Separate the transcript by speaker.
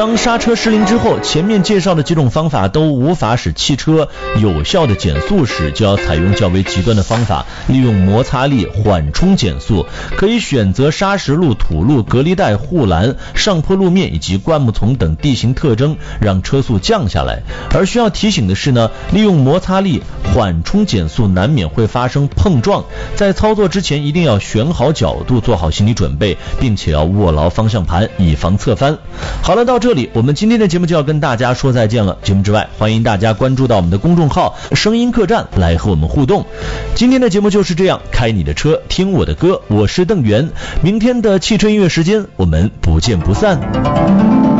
Speaker 1: 当刹车失灵之后，前面介绍的几种方法都无法使汽车有效的减速时，就要采用较为极端的方法，利用摩擦力缓冲减速。可以选择砂石路、土路、隔离带、护栏、上坡路面以及灌木丛等地形特征，让车速降下来。而需要提醒的是呢，利用摩擦力缓冲减速难免会发生碰撞，在操作之前一定要选好角度，做好心理准备，并且要握牢方向盘，以防侧翻。好了，到这里我们今天的节目就要跟大家说再见了。节目之外，欢迎大家关注到我们的公众号声音客栈来和我们互动。今天的节目就是这样，开你的车，听我的歌，我是邓源。明天的汽车音乐时间，我们不见不散。